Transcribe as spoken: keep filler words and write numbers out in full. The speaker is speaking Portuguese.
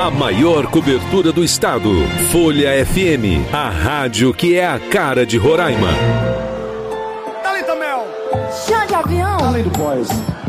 A maior cobertura do estado. Folha F M, a rádio que é a cara de Roraima. Dali, Tomel! Chão de avião! Além do Boys.